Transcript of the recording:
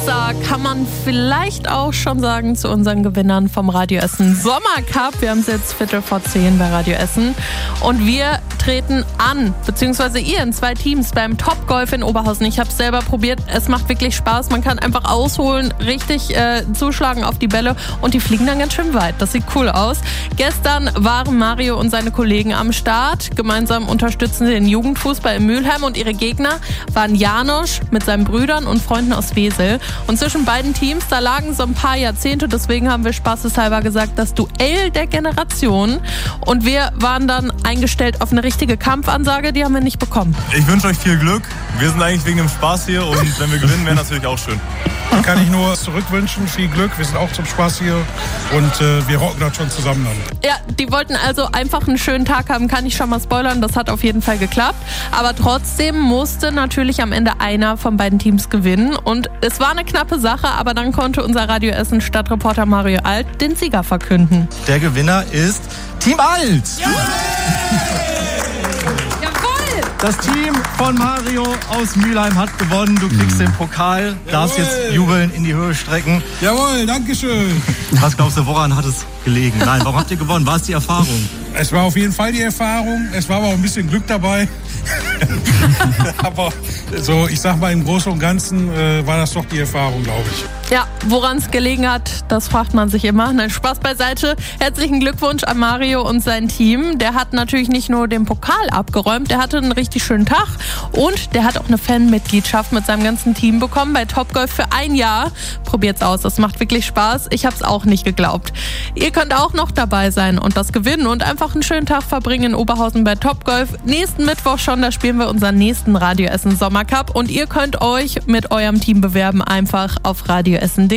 Samstag kann man vielleicht auch schon sagen zu unseren Gewinnern vom Radio Essen Sommercup. Wir haben es jetzt 10:15 bei Radio Essen und wir treten an, beziehungsweise ihr in 2 Teams beim Topgolf in Oberhausen. Ich habe es selber probiert, es macht wirklich Spaß. Man kann einfach ausholen, richtig zuschlagen auf die Bälle und die fliegen dann ganz schön weit. Das sieht cool aus. Gestern waren Mario und seine Kollegen am Start. Gemeinsam unterstützen sie den Jugendfußball in Mülheim und ihre Gegner waren Janosch mit seinen Brüdern und Freunden aus Wesel. Und zwischen beiden Teams, da lagen so ein paar Jahrzehnte, deswegen haben wir spaßeshalber gesagt, das Duell der Generationen. Und wir waren dann eingestellt auf eine richtige Kampfansage, die haben wir nicht bekommen. Ich wünsche euch viel Glück. Wir sind eigentlich wegen dem Spaß hier und wenn wir gewinnen, wäre natürlich auch schön. Kann ich nur zurückwünschen, viel Glück. Wir sind auch zum Spaß hier und wir rocken das schon zusammen dann. Ja, die wollten also einfach einen schönen Tag haben, kann ich schon mal spoilern. Das hat auf jeden Fall geklappt. Aber trotzdem musste natürlich am Ende einer von beiden Teams gewinnen. Und es war eine knappe Sache, aber dann konnte unser Radio Essen Stadtreporter Mario Alt den Sieger verkünden. Der Gewinner ist Team Alt. Jawohl! Das Team von Mario aus Mülheim hat gewonnen. Du kriegst den Pokal, darfst jetzt jubeln, in die Höhe strecken. Jawohl, dankeschön. Was glaubst du, woran hat es gelegen? Nein, warum habt ihr gewonnen? War es die Erfahrung? Es war auf jeden Fall die Erfahrung. Es war aber auch ein bisschen Glück dabei. Aber so, ich sag mal, im Großen und Ganzen war das doch die Erfahrung, glaube ich. Ja, woran es gelegen hat, das fragt man sich immer. Nein, Spaß beiseite. Herzlichen Glückwunsch an Mario und sein Team. Der hat natürlich nicht nur den Pokal abgeräumt, der hatte einen richtig schönen Tag und der hat auch eine Fanmitgliedschaft mit seinem ganzen Team bekommen bei Topgolf für 1 Jahr. Probiert's aus, das macht wirklich Spaß. Ich habe es auch nicht geglaubt. Ihr könnt auch noch dabei sein und das gewinnen und einfach einen schönen Tag verbringen in Oberhausen bei Topgolf. Nächsten Mittwoch schon, da spielen wir unseren nächsten Radio Essen Sommercup und ihr könnt euch mit eurem Team bewerben, einfach auf radioessen.de.